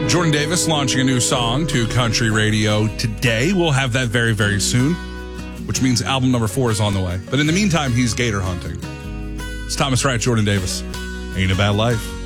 Jordan Davis launching a new song to country radio today. We'll have that very, very soon, which means album number 4 is on the way. But in the meantime, he's gator hunting. It's Thomas Wright, Jordan Davis. Ain't a Bad Life.